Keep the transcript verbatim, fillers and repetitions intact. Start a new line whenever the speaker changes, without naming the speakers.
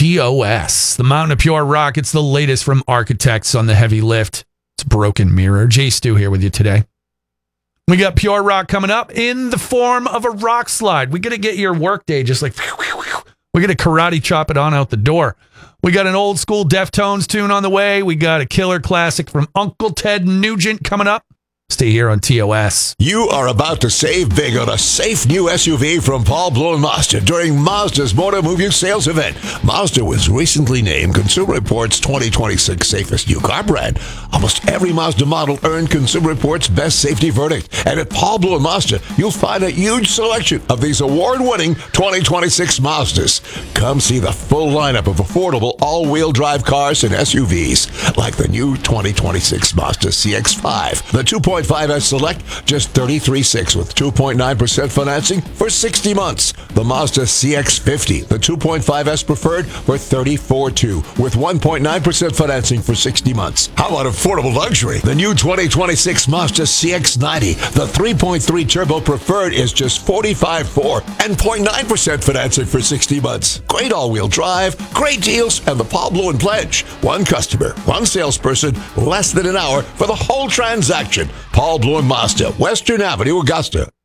T O S. The Mountain of Pure Rock. It's the latest from Architects on the heavy lift. It's Broken Mirror. Jay Stu here with you today. We got Pure Rock coming up in the form of a rock slide. We're going to get your workday just like, we're going to karate chop it on out the door. We got an old school Deftones tune on the way. We got a killer classic from Uncle Ted Nugent coming up. Stay here on T O S.
You are about to save big on a safe new S U V from Paul Bloom Mazda during Mazda's Motor Move You sales event. Mazda was recently named Consumer Reports twenty twenty-six Safest New Car Brand. Almost every Mazda model earned Consumer Reports Best Safety Verdict. And at Paul Bloom Mazda, you'll find a huge selection of these award-winning twenty twenty-six Mazdas. Come see the full lineup of affordable all-wheel drive cars and S U Vs, like the new twenty twenty-six Mazda C X five, the two point five S Select, just thirty-three thousand six hundred with two point nine percent financing for sixty months. The Mazda C X fifty, the two point five S Preferred, for thirty-four thousand two hundred with one point nine percent financing for sixty months. How about affordable luxury? The new twenty twenty-six Mazda C X ninety, the three point three Turbo Preferred, is just forty-five thousand four hundred and zero point nine percent financing for sixty months. Great all-wheel drive, great deals, and the Paul Bloom Pledge. One customer, one salesperson, less than an hour for the whole transaction. Paul Bloom Mazda, Western Avenue, Augusta.